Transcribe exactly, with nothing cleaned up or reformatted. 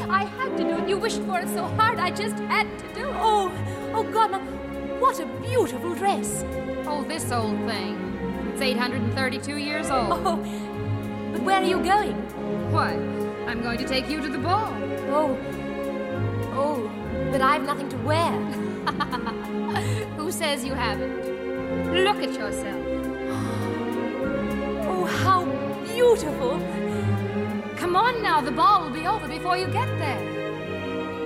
I had to do it. You wished for it so hard, I just had to do it. Oh, oh, Godma, what a beautiful dress. Oh, this old thing. It's eight hundred thirty-two years old. Oh, but where are you going? What? I'm going to take you to the ball. Oh, oh, but I've nothing to wear. Who says you haven't? Look at yourself. Oh, how beautiful. Come on now, the ball will be over before you get there.